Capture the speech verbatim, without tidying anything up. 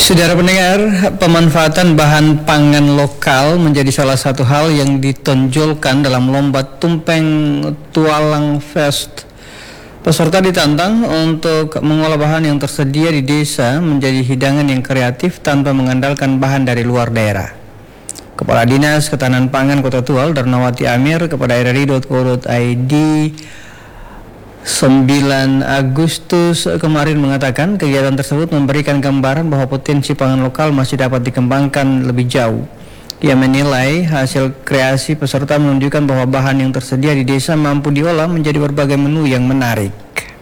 Saudara pendengar, pemanfaatan bahan pangan lokal menjadi salah satu hal yang ditonjolkan dalam lomba Tumpeng Tualang Fest. Peserta ditantang untuk mengolah bahan yang tersedia di desa menjadi hidangan yang kreatif tanpa mengandalkan bahan dari luar daerah. Kepala Dinas Ketahanan Pangan Kota Tual, Darnawati Amir, kepada r r i titik co titik i d sembilan Agustus kemarin mengatakan kegiatan tersebut memberikan gambaran bahwa potensi pangan lokal masih dapat dikembangkan lebih jauh. Ia menilai hasil kreasi peserta menunjukkan bahwa bahan yang tersedia di desa mampu diolah menjadi berbagai menu yang menarik.